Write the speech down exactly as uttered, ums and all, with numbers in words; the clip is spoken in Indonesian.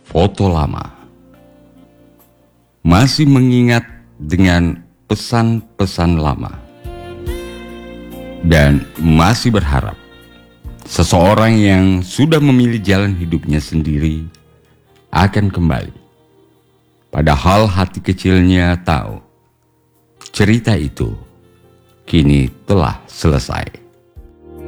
foto lama. Masih mengingat dengan pesan-pesan lama. Dan masih berharap seseorang yang sudah memilih jalan hidupnya sendiri akan kembali. Padahal hati kecilnya tahu cerita itu kini telah selesai.